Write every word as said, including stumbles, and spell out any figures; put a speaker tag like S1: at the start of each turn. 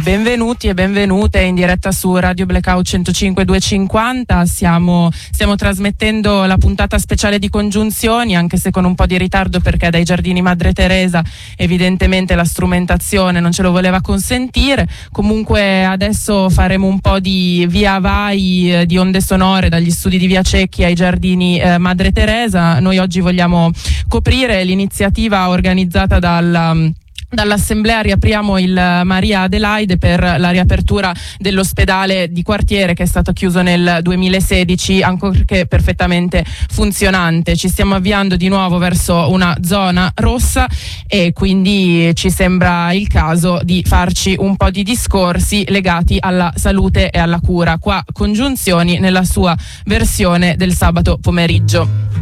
S1: benvenuti e benvenute in diretta su Radio Blackout centocinque duecentocinquanta. Stiamo, stiamo trasmettendo la puntata speciale di Congiunzioni, anche se con un po' di ritardo perché dai Giardini Madre Teresa evidentemente la strumentazione non ce lo voleva consentire. Comunque adesso faremo un po' di via vai eh, di onde sonore dagli studi di Via Cecchi ai Giardini eh, Madre Teresa. Noi oggi vogliamo coprire l'iniziativa organizzata dal Dall'Assemblea Riapriamo il Maria Adelaide per la riapertura dell'ospedale di quartiere che è stato chiuso nel duemilasedici, ancorché perfettamente funzionante. Ci stiamo avviando di nuovo verso una zona rossa e quindi ci sembra il caso di farci un po' di discorsi legati alla salute e alla cura. Qua Congiunzioni nella sua versione del sabato pomeriggio.